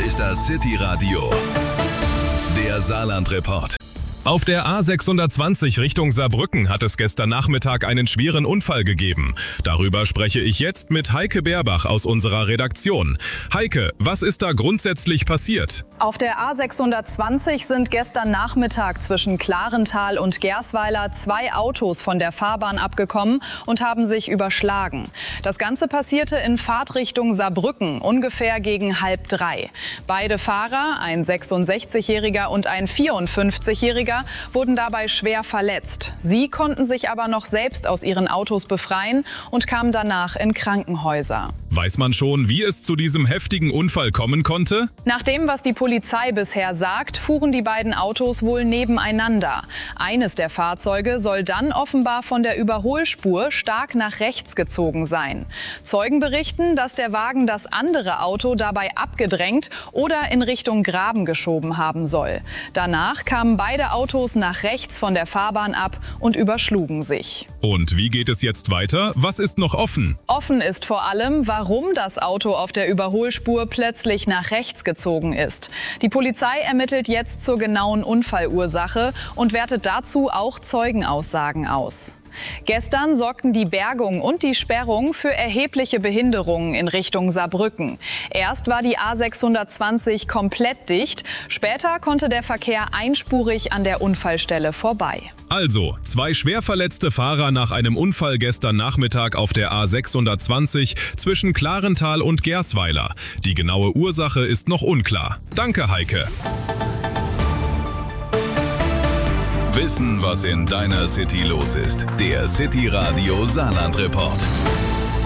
ist das City Radio, der Saarland-Report. Auf der A620 Richtung Saarbrücken hat es gestern Nachmittag einen schweren Unfall gegeben. Darüber spreche ich jetzt mit Heike Beerbach aus unserer Redaktion. Heike, was ist da grundsätzlich passiert? Auf der A620 sind gestern Nachmittag zwischen Klarental und Gersweiler 2 Autos von der Fahrbahn abgekommen und haben sich überschlagen. Das Ganze passierte in Fahrtrichtung Saarbrücken, ungefähr gegen 2:30. Beide Fahrer, ein 66-Jähriger und ein 54-Jähriger, wurden dabei schwer verletzt. Sie konnten sich aber noch selbst aus ihren Autos befreien und kamen danach in Krankenhäuser. Weiß man schon, wie es zu diesem heftigen Unfall kommen konnte? Nach dem, was die Polizei bisher sagt, fuhren die beiden Autos wohl nebeneinander. Eines der Fahrzeuge soll dann offenbar von der Überholspur stark nach rechts gezogen sein. Zeugen berichten, dass der Wagen das andere Auto dabei abgedrängt oder in Richtung Graben geschoben haben soll. Danach kamen beide Autos nach rechts von der Fahrbahn ab und überschlugen sich. Und wie geht es jetzt weiter? Was ist noch offen? Offen ist vor allem, warum das Auto auf der Überholspur plötzlich nach rechts gezogen ist. Die Polizei ermittelt jetzt zur genauen Unfallursache und wertet dazu auch Zeugenaussagen aus. Gestern sorgten die Bergung und die Sperrung für erhebliche Behinderungen in Richtung Saarbrücken. Erst war die A620 komplett dicht, später konnte der Verkehr einspurig an der Unfallstelle vorbei. Also, 2 schwer verletzte Fahrer nach einem Unfall gestern Nachmittag auf der A620 zwischen Klarental und Gersweiler. Die genaue Ursache ist noch unklar. Danke, Heike. Wissen, was in deiner City los ist. Der City Radio Saarland-Report.